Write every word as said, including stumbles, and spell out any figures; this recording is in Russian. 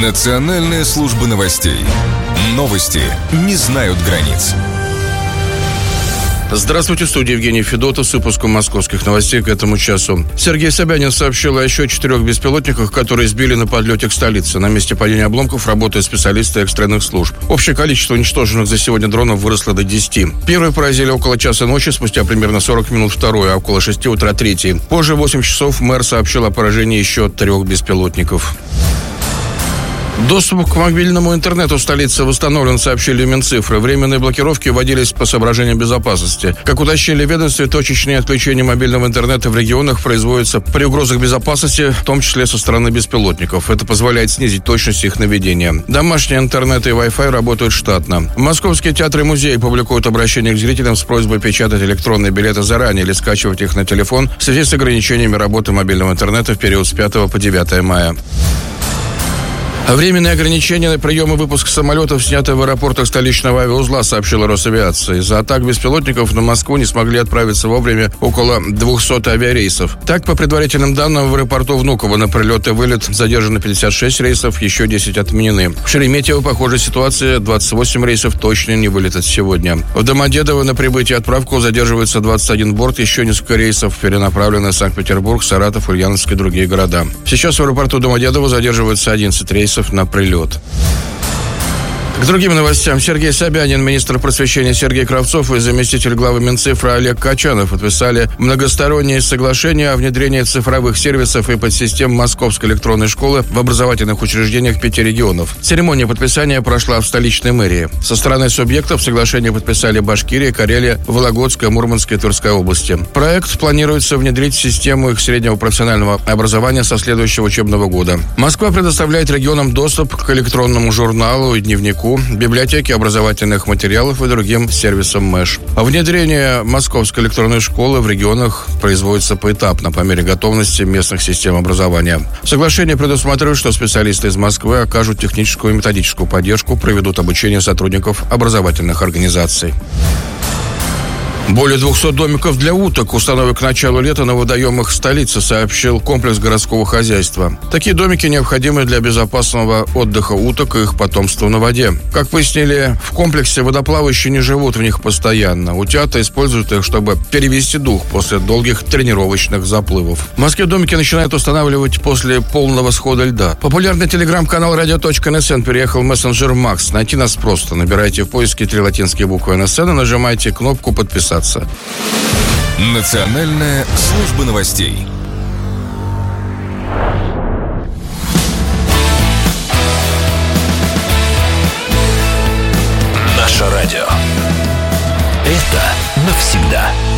Национальная служба новостей. Новости не знают границ. Здравствуйте, в студии Евгений Федотов с выпуском московских новостей к этому часу. Сергей Собянин сообщил о еще четырех беспилотниках, которые сбили на подлете к столице. На месте падения обломков работают специалисты экстренных служб. Общее количество уничтоженных за сегодня дронов выросло до десяти. Первые поразили около часа ночи, спустя примерно сорок минут второй, а около шести утра третий. Позже в восемь часов мэр сообщил о поражении еще трех беспилотников. Доступ к мобильному интернету в столице восстановлен, сообщили Минцифры. Временные блокировки вводились по соображениям безопасности. Как уточнили в ведомстве, точечные отключения мобильного интернета в регионах производятся при угрозах безопасности, в том числе со стороны беспилотников. Это позволяет снизить точность их наведения. Домашний интернет и Wi-Fi работают штатно. Московские театры и музеи публикуют обращение к зрителям с просьбой печатать электронные билеты заранее или скачивать их на телефон в связи с ограничениями работы мобильного интернета в период с пятого по девятое мая. Временные ограничения на прием и выпуск самолетов сняты в аэропортах столичного авиаузла, сообщила Росавиация. Из-за атак беспилотников на Москву не смогли отправиться вовремя около двухсот авиарейсов. Так, по предварительным данным, в аэропорту Внуково на прилет и вылет задержано пятьдесят шесть рейсов, еще десять отменены. В Шереметьево похожая ситуация, двадцать восемь рейсов точно не вылетят сегодня. В Домодедово на прибытие и отправку задерживается двадцать один борт, еще несколько рейсов перенаправлены в Санкт-Петербург, Саратов, Ульяновск и другие города. Сейчас в аэропорту Домодедово задерживается одиннадцать рейсов на прилет. К другим новостям. Сергей Собянин, министр просвещения Сергей Кравцов и заместитель главы Минцифры Олег Качанов подписали многостороннее соглашение о внедрении цифровых сервисов и подсистем Московской электронной школы в образовательных учреждениях пяти регионов. Церемония подписания прошла в столичной мэрии. Со стороны субъектов соглашение подписали Башкирия, Карелия, Вологодская, Мурманская и Тверская области. Проект планируется внедрить в систему их среднего профессионального образования со следующего учебного года. Москва предоставляет регионам доступ к электронному журналу и дневнику, библиотеки образовательных материалов и другим сервисам МЭШ. Внедрение Московской электронной школы в регионах производится поэтапно по мере готовности местных систем образования. Соглашение предусматривает, что специалисты из Москвы окажут техническую и методическую поддержку, проведут обучение сотрудников образовательных организаций. Более двухсот домиков для уток установят к началу лета на водоемах столицы, сообщил комплекс городского хозяйства. Такие домики необходимы для безопасного отдыха уток и их потомства на воде. Как пояснили, в комплексе водоплавающие не живут в них постоянно. Утята используют их, чтобы перевести дух после долгих тренировочных заплывов. В Москве домики начинают устанавливать после полного схода льда. Популярный телеграм-канал радио точка эн эс эн переехал в мессенджер Макс. Найти нас просто. Набирайте в поиске три латинские буквы эн эс эн и нажимайте кнопку «Подписаться». Национальная служба новостей. Наше радио. Это навсегда.